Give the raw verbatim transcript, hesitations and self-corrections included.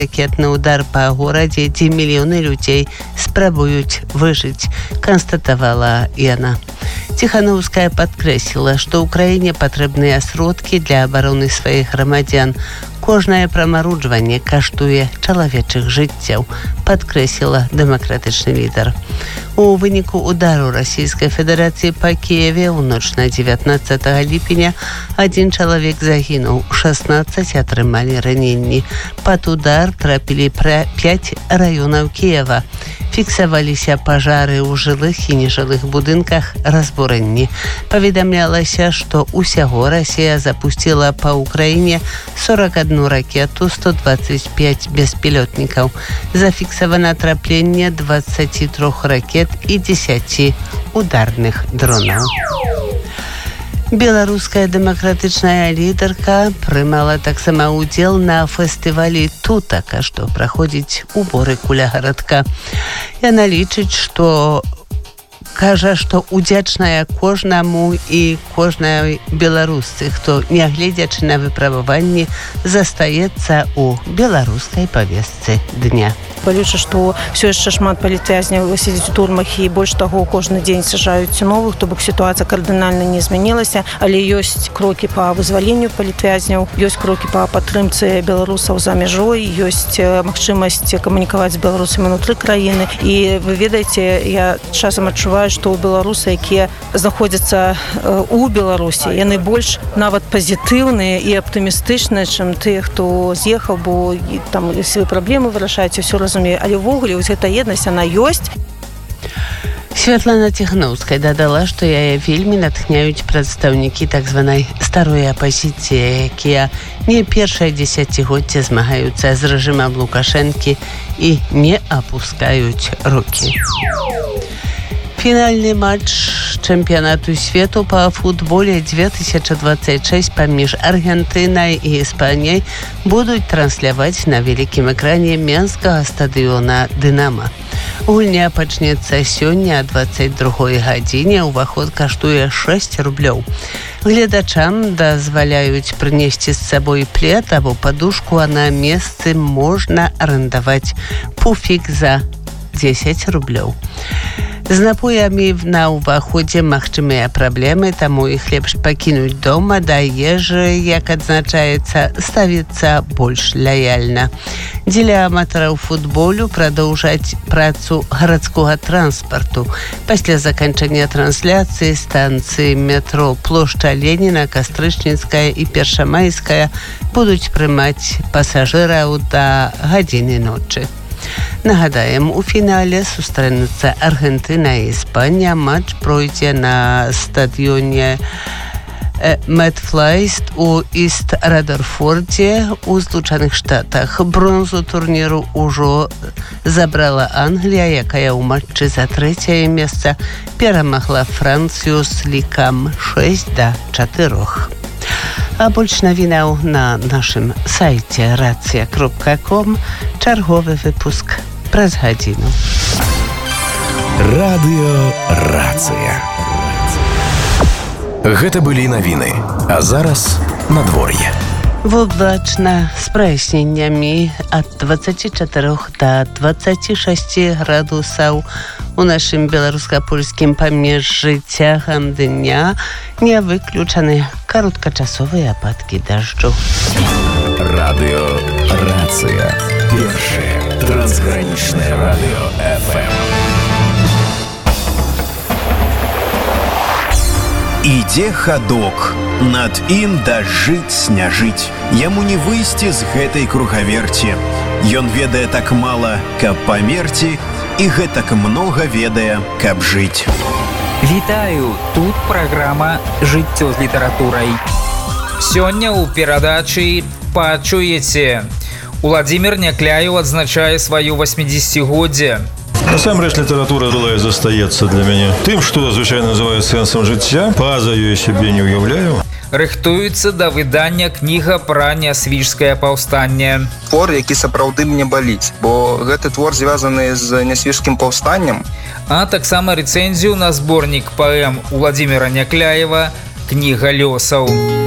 Ракетны удар па горадзе, дзе мільёны людзей спрабуюць выжыць, канстатавала яна. Ціханаўская падкрэсліла, што ўкраіне патрэбныя сродкі для абароны сваіх грамадзян. Кожнае прамаруджванне каштуе чалавечых жыццяў, падкрэсліла дэмакратычны лідар. У выніку удару Расійскай Федэрацыі па Кіеве ў ноч на дзевятнаццатага ліпеня адзін чалавек загінуў, шаснаццаць атрымалі раненні. Пад удар трапілі пяць раёнаў Кіева. Фіксаваліся пажары ў жылых і нежылых будынках, разбурэнні. Паведамлялася, што ўсяго Расія запусціла па ўкраіне сорок одну ракету, сто двадцать пять беспілотнікаў. Зафіксавана трапленне двадцати трёх ракет і дзесяці ударных дронаў. Беларуская дэмакратычная лідарка прымала таксама ўдзел на фестывалі «Тутака», што праходзіць у Борыку ля гарадка. Яна лічыць, што кажа, што удзячная кожнаму і кожнай беларусцы, хто, нягледзячы на выпрабаванні, застаецца ў беларускай павестцы дня. Балюча, што ўсё яшчэ шмат палітвязняў сядзяць у турмах і больш таго, кожны дзень сажаюць новых, то бок сітуацыя кардынальна не змянілася, але ёсць крокі па вызваленню палітвязняў, ёсць крокі па падтрымцы беларусаў за мяжой, ёсць магчымасць камунікаваць з беларусамі ўнутры краіны. І вы ведаеце, я часам адчуваю, што беларусы, якія знаходзяцца ў Беларусі, яны больш нават пазітыўныя і аптымістычныя, чым тыя, хто з'ехаў, бо там свае праблемы вырашаюць, усё разумею, але ўвогуле вось гэта еднасць, она ёсць. Святлана Ціханаўская дадала, што яе вельмі натхняюць прадстаўнікі так званай старой апазіцыі, якія не першае дзесяцігоддзе змагаюцца з рэжымам Лукашэнкі і не апускаюць рукі. Фінальны матч чэмпіянату свету па футболе две тысячи двадцать шесть паміж Аргентынай і Іспаніяй будуць трансляваць на вялікім экране менскага стадыёна «Дынама». Гульня пачнецца сёння о двадцать другой гадзіне, уваход каштуе шэсць рублёў. Гледачам дазваляюць прынесці з сабой плед або падушку, а на месцы можна арандаваць пуфік за дзесяць рублёў. З напоямі на ўваходзе магчымыя праблемы, таму іх лепш пакінуць дома, да ежы, як адзначаецца, ставіцца больш лаяльна. Дзеля аматараў футболу прадоўжаць працу гарадскога транспарту. Пасля заканчэння трансляцыі станцыі метро плошча Леніна, Кастрычніцкая і Першамайская будуць прымаць пасажыраў да гадзіны ночы. Нагадаем, у фінале сустрэнуцца Аргентына і Іспанія. Матч пройдзе на стадыёне Метфлайст у Іст-Радарфордзе у Злучаных Штатах. Бронзу турніру ўжо забрала Англія, якая ў матчы за трэцяе месца перамагла Францыю з лікам шэсць да чатырох. А больш навінаў на нашым сайце рацыя кропка ком. Чарговы выпуск праз гадзіну. Радыё «Рацыя». Гэта былі навіны, а зараз надвор'е. Воблачна з праясненнямі ад дваццаці чатырох да дваццаці шасці градусаў. У нашым беларуска-польскім памежжы цягам дня не выключаны кароткачасовыя ападкі дажджу. Радыё «Рацыя». Першае трансгранічнае радыё эф эм. Ідзе хадок, над ім дажджыць, сняжыць. Яму не выйсці з гэтай кругаверці. Ён ведае так мала, каб памерці, і гэтак многа ведае, каб жыць. Вітаю, тут праграма «Жыццё з літаратурай». Сёння ў перадачы пачуеце. Уладзімір Някляеў адзначае сваё восьмідзесяцігоддзе. Насамрэч літаратура была і застаецца для мяне тым, што звычайна называюць сэнсам жыцця. Па-за ёй сябе не ўяўляю. Рыхтуецца да выдання кніга пра нясвіжскае паўстанне. Твор, які сапраўды мне баліць, бо гэты твор звязаны з нясвіжскім паўстаннем. А таксама рэцэнзію на зборнік паэм Уладзіміра Някляева «Кніга лёсаў».